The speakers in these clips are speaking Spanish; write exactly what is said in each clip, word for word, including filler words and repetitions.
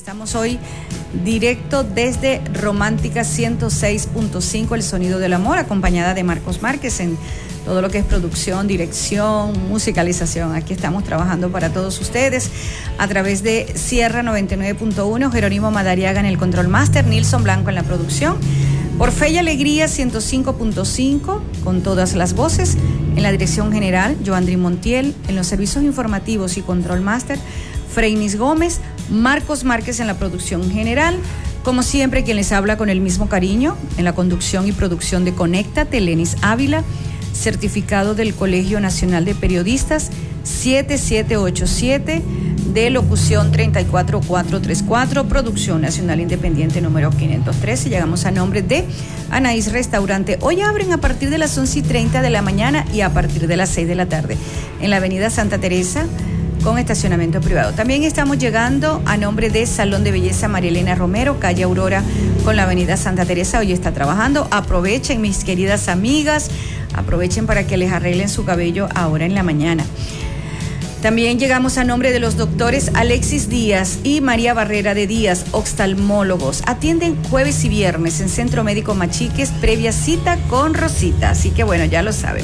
Estamos hoy directo desde Romántica ciento seis punto cinco, el sonido del amor, acompañada de Marcos Márquez en todo lo que es producción, dirección, musicalización. Aquí estamos trabajando para todos ustedes a través de Sierra noventa y nueve punto uno, Jerónimo Madariaga en el Control Master, Nilson Blanco en la producción, por Fe y Alegría ciento cinco punto cinco, con todas las voces, en la dirección general, Joandri Montiel, en los servicios informativos y Control Master, Freinis Gómez, Marcos Márquez en la producción general. Como siempre, quien les habla con el mismo cariño en la conducción y producción de Conéctate, Lenis Ávila, certificado del Colegio Nacional de Periodistas siete siete ocho siete, de locución treinta y cuatro cuatrocientos treinta y cuatro, producción nacional independiente número quinientos trece. Llegamos a nombre de Anaís Restaurante. Hoy abren a partir de las once y treinta de la mañana y a partir de las seis de la tarde en la avenida Santa Teresa, con estacionamiento privado. También estamos llegando a nombre de Salón de Belleza María Elena Romero, calle Aurora, con la avenida Santa Teresa. Hoy está trabajando. Aprovechen, mis queridas amigas, aprovechen para que les arreglen su cabello ahora en la mañana. También llegamos a nombre de los doctores Alexis Díaz y María Barrera de Díaz, oftalmólogos. Atienden jueves y viernes en Centro Médico Machiques, previa cita con Rosita. Así que bueno, ya lo saben.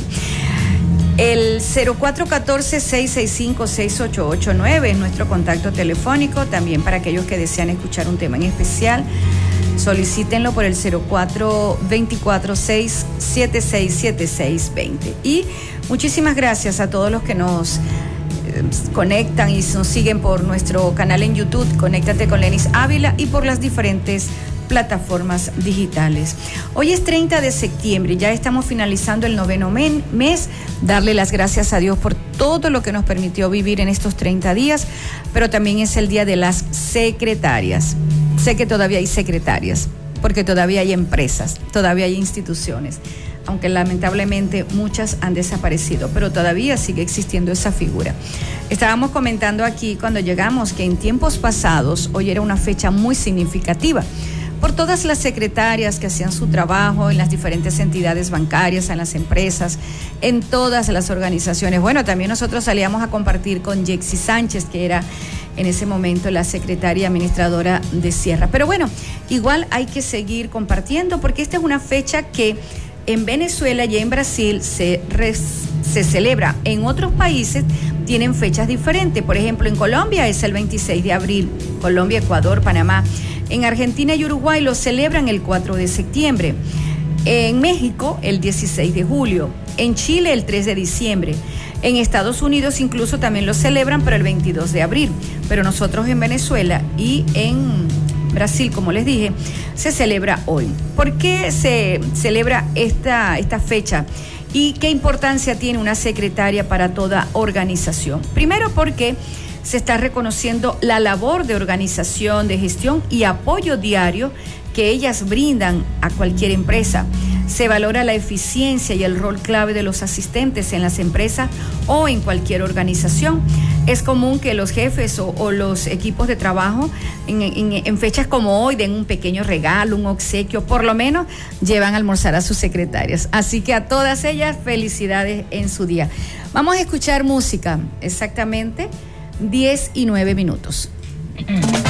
El cero cuatro uno cuatro, seis seis cinco, seis ocho ocho nueve es nuestro contacto telefónico. También para aquellos que desean escuchar un tema en especial, solicítenlo por el cero cuatro dos cuatro, seis siete seis, siete seis dos cero. Y muchísimas gracias a todos los que nos eh, conectan y nos siguen por nuestro canal en YouTube, Conéctate con Lenis Ávila, y por las diferentes plataformas digitales. Hoy es treinta de septiembre, ya estamos finalizando el noveno men, mes, darle las gracias a Dios por todo lo que nos permitió vivir en estos treinta días, pero también es el día de las secretarias. Sé que todavía hay secretarias, porque todavía hay empresas, todavía hay instituciones, aunque lamentablemente muchas han desaparecido, pero todavía sigue existiendo esa figura. Estábamos comentando aquí cuando llegamos que en tiempos pasados, hoy era una fecha muy significativa, por todas las secretarias que hacían su trabajo en las diferentes entidades bancarias, en las empresas, en todas las organizaciones. Bueno, también nosotros salíamos a compartir con Yexi Sánchez, que era en ese momento la secretaria administradora de Sierra. Pero bueno, igual hay que seguir compartiendo, porque esta es una fecha que en Venezuela y en Brasil se, res, se celebra. En otros países tienen fechas diferentes. Por ejemplo, en Colombia es el veintiséis de abril, Colombia, Ecuador, Panamá. En Argentina y Uruguay lo celebran el cuatro de septiembre. En México, el dieciséis de julio. En Chile, el tres de diciembre. En Estados Unidos incluso también lo celebran, pero el veintidós de abril. Pero nosotros en Venezuela y en Brasil, como les dije, se celebra hoy. ¿Por qué se celebra esta, esta fecha? ¿Y qué importancia tiene una secretaria para toda organización? Primero, porque se está reconociendo la labor de organización, de gestión y apoyo diario que ellas brindan a cualquier empresa. Se valora la eficiencia y el rol clave de los asistentes en las empresas o en cualquier organización. Es común que los jefes o, o los equipos de trabajo en, en, en fechas como hoy den un pequeño regalo, un obsequio, por lo menos llevan a almorzar a sus secretarias. Así que a todas ellas, felicidades en su día. Vamos a escuchar música, exactamente diez y nueve minutos.